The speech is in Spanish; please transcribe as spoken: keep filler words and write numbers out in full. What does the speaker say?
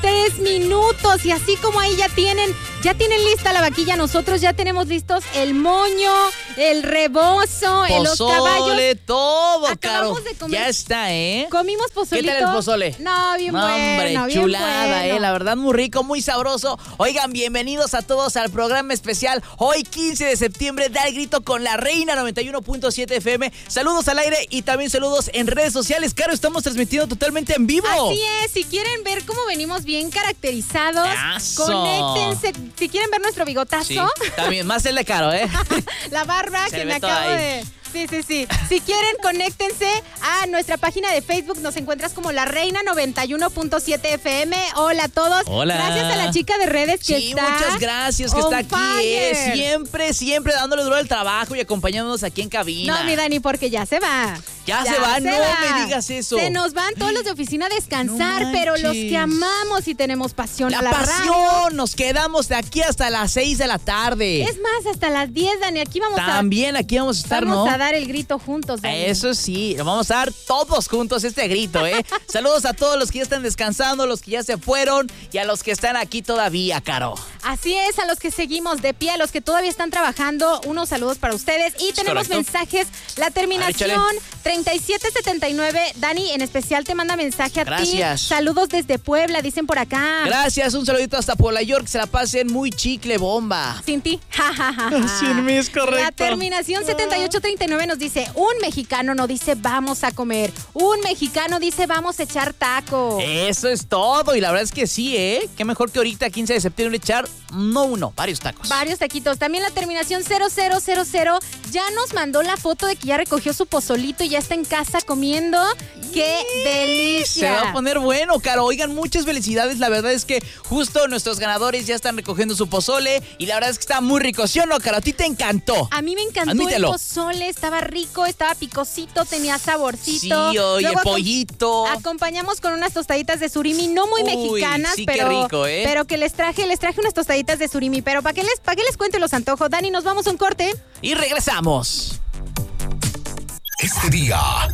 tres minutos. Y así como ahí ya tienen, ya tienen lista la vaquilla, nosotros ya tenemos listos el moño, el rebozo, el los caballos. Pozole, todo, Acabamos Caro. de comer. Ya está, ¿eh? Comimos pozolito. ¿Qué tal el pozole? No, bien No, bueno, hombre, bien chulada, bueno. eh, la verdad muy rico, muy sabroso. Oigan, bienvenidos a todos al programa especial. Hoy quince de septiembre, da el grito con la Reina noventa y uno punto siete F M. Saludos al aire y también saludos en redes sociales. Caro, estamos transmitiendo totalmente en vivo. Así es, si quieren ver cómo venimos bien caracterizados, Eso. conéctense. Si quieren ver nuestro bigotazo, Sí, también, más el de Caro, ¿eh? la barba Se que ve me todo acabo ahí. de... Sí, sí, sí. Si quieren, conéctense a nuestra página de Facebook. Nos encuentras como La Reina noventa y uno punto siete F M. Hola a todos. Hola. Gracias a la chica de redes que Sí, está muchas gracias que on está aquí, eh. fire. Siempre, siempre dándole duro al trabajo y acompañándonos aquí en cabina. No, mi Dani, porque ya se va. Ya se va, no me digas eso. Se nos van todos los de oficina a descansar, No pero los manches. que amamos y tenemos pasión La, a la pasión, radio. nos quedamos de aquí hasta las seis de la tarde. Es más, hasta las diez, Dani, aquí vamos También aquí vamos a a estar, vamos ¿no? a dar el grito juntos, Dani. Eso sí, lo vamos a dar todos juntos este grito, ¿eh? Saludos a todos los que ya están descansando, los que ya se fueron y a los que están aquí todavía, Caro. Así es, a los que seguimos de pie, a los que todavía están trabajando, unos saludos para ustedes. Y tenemos correcto. mensajes, la terminación A ver, treinta y siete setenta y nueve. Dani, en especial te manda mensaje a Gracias. ti. Saludos desde Puebla, dicen por acá. Gracias, un saludito hasta Puebla York, que se la pasen muy chicle bomba. Sin ti. Ja, ja, ja, ja. Sin mí, es correcto. La terminación setenta y ocho treinta y nueve nos dice, un mexicano no dice vamos a comer, un mexicano dice vamos a echar taco. Eso es todo, y la verdad es que sí, ¿eh? Qué mejor que ahorita, quince de septiembre, echar no uno, varios tacos. Varios taquitos. También la terminación cero cero cero cero ya nos mandó la foto de que ya recogió su pozolito y ya está en casa comiendo. ¡Qué delicia! Se va a poner bueno, Caro. Oigan, muchas felicidades. La verdad es que justo nuestros ganadores ya están recogiendo su pozole y la verdad es que está muy rico, ¿sí o no, Caro? A ti te encantó. A mí me encantó Admítelo. el pozole, estaba rico, estaba picosito, tenía saborcito. Sí, oye, Luego el pollito. acom- Acompañamos con unas tostaditas de surimi, no muy Uy, mexicanas, sí, qué pero, rico, ¿eh? pero que les traje, les traje unas tostaditas de surimi. Pero ¿para qué les, para qué les cuento los antojos? Dani, nos vamos a un corte. Y regresamos. Este día